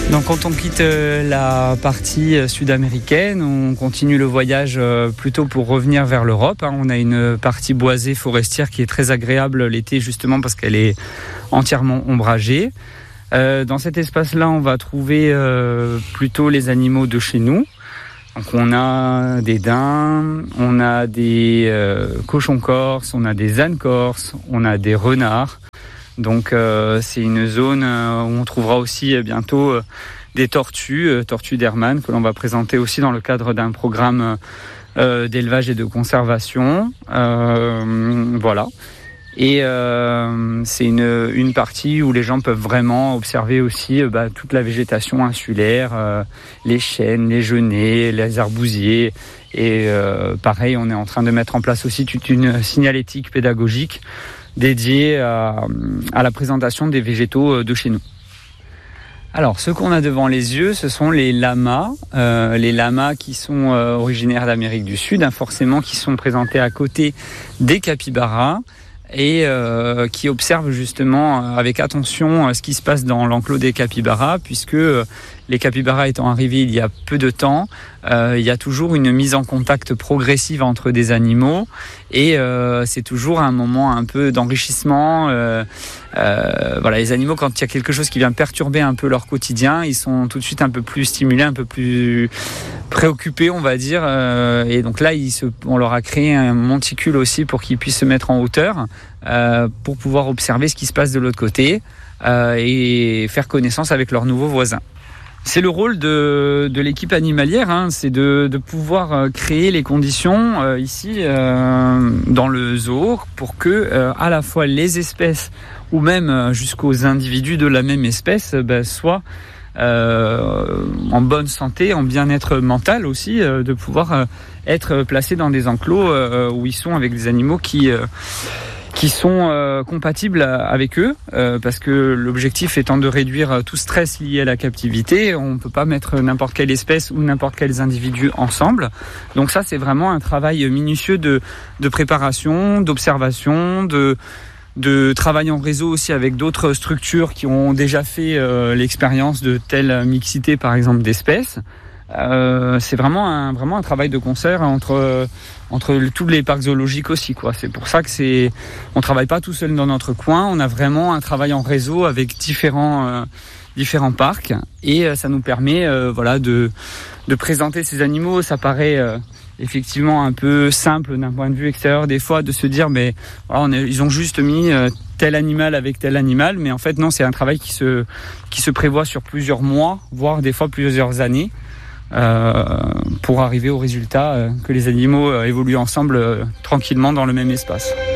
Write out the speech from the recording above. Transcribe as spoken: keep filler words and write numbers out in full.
Donc quand on quitte la partie sud-américaine, on continue le voyage plutôt pour revenir vers l'Europe. On a une partie boisée forestière qui est très agréable l'été justement parce qu'elle est entièrement ombragée. Dans cet espace-là, on va trouver plutôt les animaux de chez nous. Donc on a des daims, on a des euh, cochons corses, on a des ânes corses, on a des renards. Donc euh, c'est une zone où on trouvera aussi bientôt euh, des tortues, euh, tortues d'Hermann, que l'on va présenter aussi dans le cadre d'un programme euh, d'élevage et de conservation. Euh, voilà. Et euh, c'est une, une partie où les gens peuvent vraiment observer aussi euh, bah, toute la végétation insulaire, euh, les chênes, les genêts, les arbousiers. Et euh, pareil, on est en train de mettre en place aussi toute une signalétique pédagogique dédiée à, à la présentation des végétaux de chez nous. Alors, ce qu'on a devant les yeux, ce sont les lamas, euh, les lamas qui sont euh, originaires d'Amérique du Sud, hein, forcément qui sont présentés à côté des capybaras. Et euh, qui observe justement avec attention ce qui se passe dans l'enclos des capybaras, puisque les capybaras étant arrivés il y a peu de temps, euh, il y a toujours une mise en contact progressive entre des animaux et euh, c'est toujours un moment un peu d'enrichissement. Euh, euh, voilà, les animaux, quand il y a quelque chose qui vient perturber un peu leur quotidien, ils sont tout de suite un peu plus stimulés, un peu plus préoccupés, on va dire. Euh, et donc là, ils se, on leur a créé un monticule aussi pour qu'ils puissent se mettre en hauteur euh, pour pouvoir observer ce qui se passe de l'autre côté euh, et faire connaissance avec leurs nouveaux voisins. C'est le rôle de, de l'équipe animalière, hein, c'est de, de pouvoir créer les conditions euh, ici euh, dans le zoo pour que euh, à la fois les espèces ou même jusqu'aux individus de la même espèce bah, soient euh, en bonne santé, en bien-être mental aussi, euh, de pouvoir euh, être placés dans des enclos euh, où ils sont avec des animaux qui... Euh, qui sont euh, compatibles avec eux, euh, parce que l'objectif étant de réduire tout stress lié à la captivité, on ne peut pas mettre n'importe quelle espèce ou n'importe quels individus ensemble. Donc ça, c'est vraiment un travail minutieux de, de préparation, d'observation, de, de travail en réseau aussi avec d'autres structures qui ont déjà fait euh, l'expérience de telle mixité, par exemple, d'espèces. Euh, c'est vraiment un vraiment un travail de concert entre entre tous les parcs zoologiques aussi, quoi. C'est pour ça que c'est on travaille pas tout seul dans notre coin, on a vraiment un travail en réseau avec différents euh, différents parcs et euh, ça nous permet euh, voilà de de présenter ces animaux. Ça paraît euh, effectivement un peu simple d'un point de vue extérieur des fois de se dire mais voilà, on est, ils ont juste mis euh, tel animal avec tel animal, mais en fait non, c'est un travail qui se qui se prévoit sur plusieurs mois, voire des fois plusieurs années. Euh, pour arriver au résultat euh, que les animaux euh, évoluent ensemble euh, tranquillement dans le même espace.